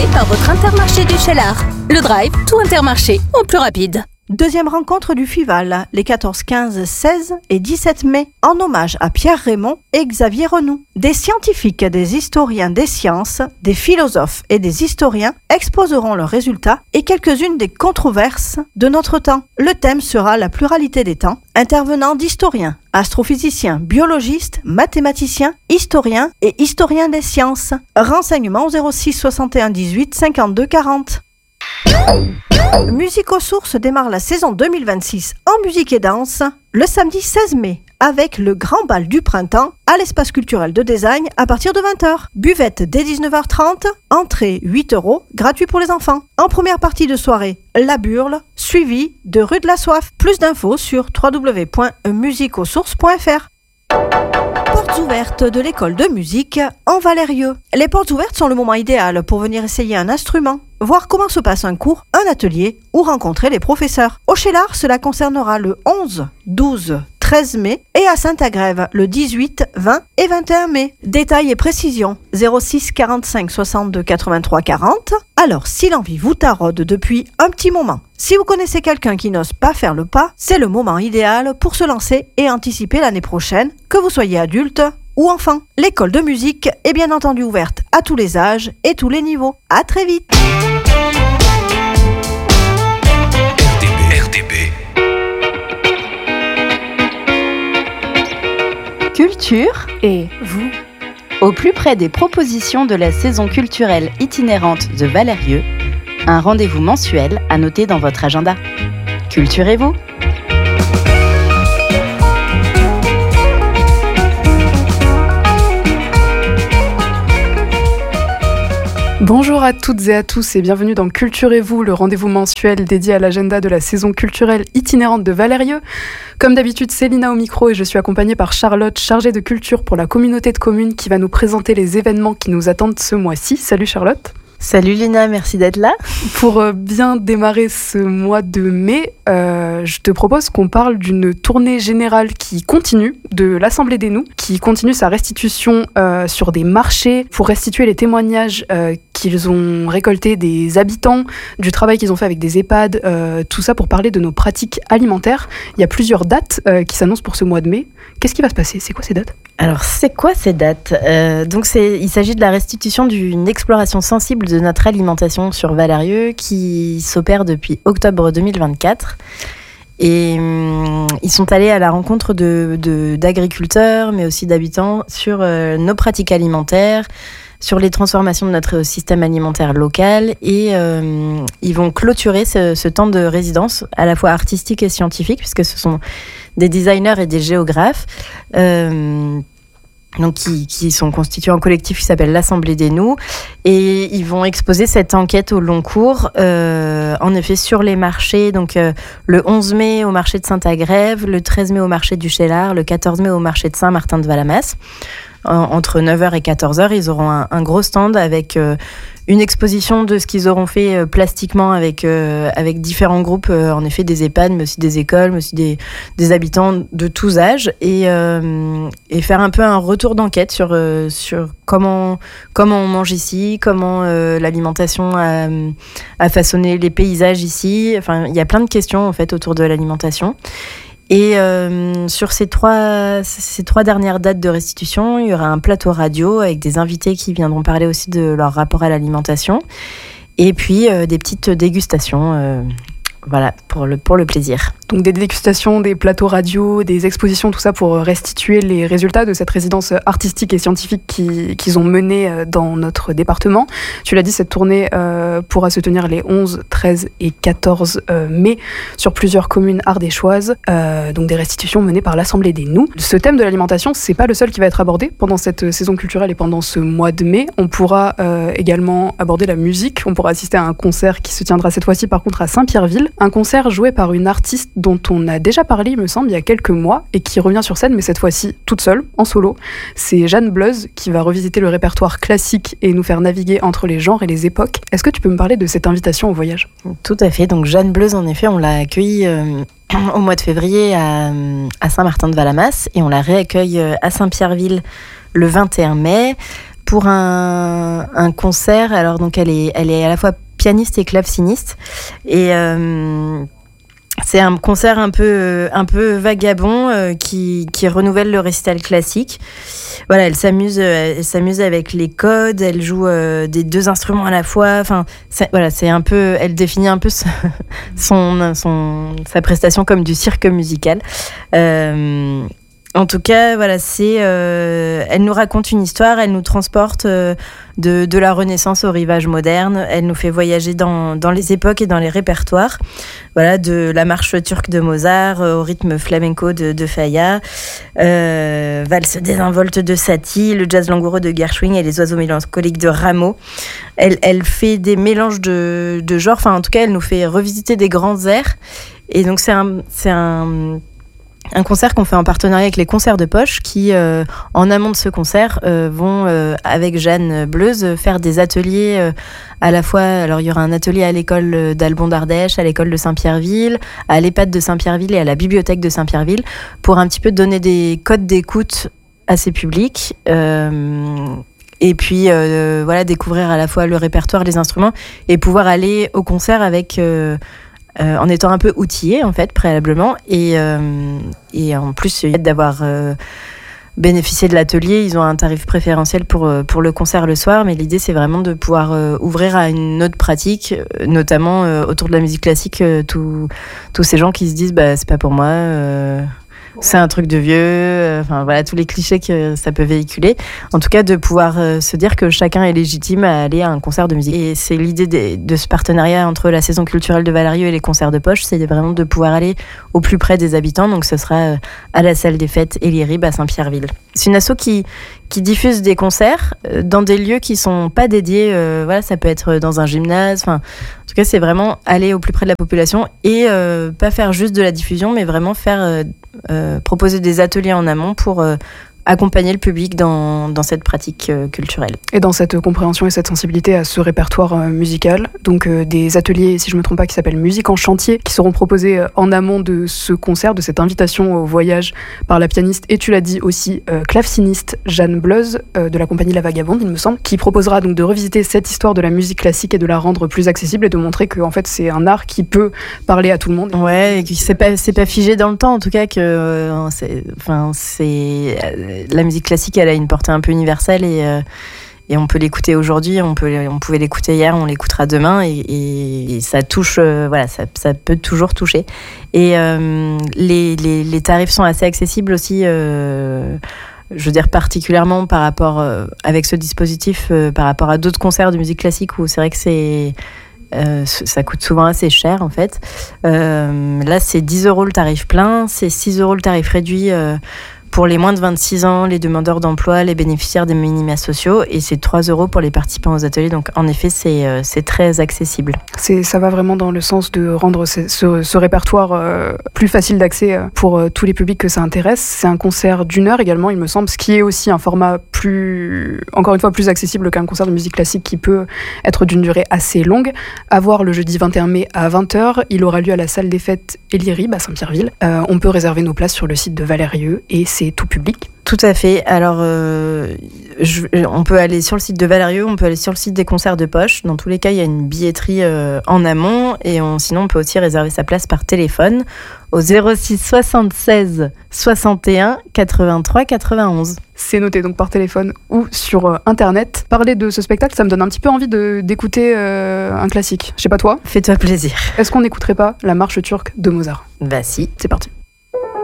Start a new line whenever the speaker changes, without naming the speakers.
présenté par votre Intermarché du Cheylard. Le drive, tout Intermarché, au plus rapide.
Deuxième rencontre du FIVAL, les 14, 15, 16 et 17 mai, en hommage à Pierre Raymond et Xavier Renoux. Des scientifiques, des historiens des sciences, des philosophes et des historiens exposeront leurs résultats et quelques-unes des controverses de notre temps. Le thème sera la pluralité des temps, intervenant d'historiens, astrophysiciens, biologistes, mathématiciens, historiens et historiens des sciences. Renseignements au 06 61 18 52 40. Musique aux sources démarre la saison 2026 en musique et danse le samedi 16 mai avec le grand bal du printemps à l'espace culturel de Design à partir de 20h. Buvette dès 19h30, entrée 8 €, gratuit pour les enfants. En première partie de soirée, La Burle, suivi de Rue de la Soif. Plus d'infos sur www.musiqueauxsources.fr. Portes ouvertes de l'école de musique en Valérieux. Les portes ouvertes sont le moment idéal pour venir essayer un instrument, voir comment se passe un cours, un atelier ou rencontrer les professeurs. Au Cheylard, cela concernera le 11, 12, 13 mai et à Saint-Agrève le 18, 20 et 21 mai. Détails et précisions 06 45 62 83 40. Alors, si l'envie vous taraude depuis un petit moment, si vous connaissez quelqu'un qui n'ose pas faire le pas, c'est le moment idéal pour se lancer et anticiper l'année prochaine, que vous soyez adulte ou enfant. L'école de musique est bien entendu ouverte à tous les âges et tous les niveaux. À très vite.
RTB.
Culture et vous. Au plus près des propositions de la saison culturelle itinérante de Valérieux, un rendez-vous mensuel à noter dans votre agenda. Culturez-vous.
Bonjour à toutes et à tous et bienvenue dans Culturez-vous, le rendez-vous mensuel dédié à l'agenda de la saison culturelle itinérante de Valérieux. Comme d'habitude, c'est Lina au micro et je suis accompagnée par Charlotte, chargée de culture pour la communauté de communes, qui va nous présenter les événements qui nous attendent ce mois-ci. Salut Charlotte.
Salut Lina, merci d'être là.
Pour bien démarrer ce mois de mai, je te propose qu'on parle d'une tournée générale qui continue de l'Assemblée des Nous, qui continue sa restitution sur des marchés pour restituer les témoignages qu'ils ont récoltés des habitants, du travail qu'ils ont fait avec des EHPAD, tout ça pour parler de nos pratiques alimentaires. Il y a plusieurs dates qui s'annoncent pour ce mois de mai. Qu'est-ce qui va se passer ? C'est quoi ces dates ?
Alors, c'est quoi ces dates ? Il s'agit de la restitution d'une exploration sensible de notre alimentation sur Valérieux qui s'opère depuis octobre 2024. Et ils sont allés à la rencontre d'agriculteurs, mais aussi d'habitants sur nos pratiques alimentaires, sur les transformations de notre système alimentaire local. Et ils vont clôturer ce temps de résidence, à la fois artistique et scientifique, puisque ce sont des designers et des géographes. Donc qui sont constitués en collectif qui s'appelle l'Assemblée des Nous, et ils vont exposer cette enquête au long cours, en effet sur les marchés, donc le 11 mai au marché de Saint-Agrève, le 13 mai au marché du Cheylard, le 14 mai au marché de Saint-Martin-de-Valamas. Entre 9h et 14h, ils auront un gros stand avec une exposition de ce qu'ils auront fait plastiquement avec différents groupes, en effet des EHPAD, mais aussi des écoles, mais aussi des habitants de tous âges, et faire un peu un retour d'enquête sur comment on mange ici, comment l'alimentation a façonné les paysages ici. Enfin, il y a plein de questions en fait autour de l'alimentation. Et sur ces trois dernières dates de restitution, il y aura un plateau radio avec des invités qui viendront parler aussi de leur rapport à l'alimentation. Et puis des petites dégustations, voilà, pour le plaisir.
Donc des dégustations, des plateaux radio, des expositions, tout ça pour restituer les résultats de cette résidence artistique et scientifique qu'ils ont menée dans notre département. Tu l'as dit, cette tournée pourra se tenir les 11, 13 et 14 mai sur plusieurs communes ardéchoises, donc des restitutions menées par l'Assemblée des Nous. Ce thème de l'alimentation, c'est pas le seul qui va être abordé pendant cette saison culturelle et pendant ce mois de mai. On pourra également aborder la musique. On pourra assister à un concert qui se tiendra cette fois-ci par contre à Saint-Pierreville. Un concert joué par une artiste dont on a déjà parlé, il me semble, il y a quelques mois, et qui revient sur scène, mais cette fois-ci toute seule, en solo. C'est Jeanne Bleuz qui va revisiter le répertoire classique et nous faire naviguer entre les genres et les époques. Est-ce que tu peux me parler de cette invitation au voyage ?
Tout à fait. Donc Jeanne Bleuz, en effet, on l'a accueillie au mois de février à Saint-Martin-de-Valamas, et on la réaccueille à Saint-Pierreville le 21 mai pour un concert. Alors donc elle est à la fois pianiste et claveciniste, et c'est un concert un peu vagabond qui renouvelle le récital classique. Voilà, elle s'amuse avec les codes, elle joue des 2 instruments à la fois. Enfin, c'est un peu, elle définit un peu sa prestation comme du cirque musical. En tout cas, voilà, elle nous raconte une histoire, elle nous transporte de la Renaissance au rivage moderne, elle nous fait voyager dans les époques et dans les répertoires, voilà, de la marche turque de Mozart au rythme flamenco de Falla, valse désinvolte de Satie, le jazz langoureux de Gershwin et les oiseaux mélancoliques de Rameau. Elle fait des mélanges de genres, enfin en tout cas, elle nous fait revisiter des grands airs, et donc c'est un concert qu'on fait en partenariat avec les concerts de poche qui, en amont de ce concert, vont, avec Jeanne Bleuze, faire des ateliers à la fois. Alors, il y aura un atelier à l'école d'Albon d'Ardèche, à l'école de Saint-Pierreville, à l'EHPAD de Saint-Pierreville et à la bibliothèque de Saint-Pierreville, pour un petit peu donner des codes d'écoute à ces publics. Et puis, voilà, découvrir à la fois le répertoire, les instruments, et pouvoir aller au concert avec... en étant un peu outillé en fait préalablement, et en plus d'avoir bénéficié de l'atelier, ils ont un tarif préférentiel pour le concert le soir, mais l'idée c'est vraiment de pouvoir ouvrir à une autre pratique, notamment autour de la musique classique, tous ces gens qui se disent c'est pas pour moi, c'est un truc de vieux, enfin voilà, tous les clichés que ça peut véhiculer. En tout cas, de pouvoir se dire que chacun est légitime à aller à un concert de musique. Et c'est l'idée de ce partenariat entre la saison culturelle de Valérieux et les concerts de poche, c'est vraiment de pouvoir aller au plus près des habitants. Donc ce sera à la salle des fêtes Elirib à Saint-Pierreville. C'est une asso qui diffuse des concerts dans des lieux qui sont pas dédiés. Voilà, ça peut être dans un gymnase. Enfin, en tout cas, c'est vraiment aller au plus près de la population et pas faire juste de la diffusion, mais vraiment faire proposer des ateliers en amont pour accompagner le public dans cette pratique culturelle.
Et dans cette compréhension et cette sensibilité à ce répertoire musical, donc des ateliers, si je ne me trompe pas, qui s'appellent Musique en chantier, qui seront proposés en amont de ce concert, de cette invitation au voyage par la pianiste, et tu l'as dit aussi, claveciniste Jeanne Bleuze, de la compagnie La Vagabonde, il me semble, qui proposera donc de revisiter cette histoire de la musique classique et de la rendre plus accessible et de montrer que en fait, c'est un art qui peut parler à tout le monde.
Ouais, et que c'est pas figé dans le temps, en tout cas, que la musique classique, elle a une portée un peu universelle, et on peut l'écouter aujourd'hui, on pouvait l'écouter hier, on l'écoutera demain, et ça touche, voilà, ça peut toujours toucher. Et les tarifs sont assez accessibles aussi, je veux dire particulièrement par rapport, avec ce dispositif, par rapport à d'autres concerts de musique classique où c'est vrai que ça coûte souvent assez cher en fait. Là, c'est 10 € le tarif plein, c'est 6 € le tarif réduit pour les moins de 26 ans, les demandeurs d'emploi, les bénéficiaires des minima sociaux, et c'est 3 € pour les participants aux ateliers. Donc en effet, c'est très accessible.
Ça va vraiment dans le sens de rendre ce répertoire plus facile d'accès pour tous les publics que ça intéresse. C'est un concert d'1 heure également, il me semble, ce qui est aussi un format encore une fois, plus accessible qu'un concert de musique classique qui peut être d'une durée assez longue. À voir le jeudi 21 mai à 20h, il aura lieu à la salle des fêtes Elirib à Saint-Pierreville. On peut réserver nos places sur le site de Valérieux et c'est tout public.
Tout à fait. Alors, on peut aller sur le site de Valérieux, on peut aller sur le site des concerts de poche. Dans tous les cas, il y a une billetterie en amont, et sinon, on peut aussi réserver sa place par téléphone au 06 76 61 83 91.
C'est noté donc par téléphone ou sur Internet. Parler de ce spectacle, ça me donne un petit peu envie d'écouter un classique. Je sais pas toi.
Fais-toi plaisir.
Est-ce qu'on n'écouterait pas la marche turque de Mozart ?
Bah si.
C'est parti.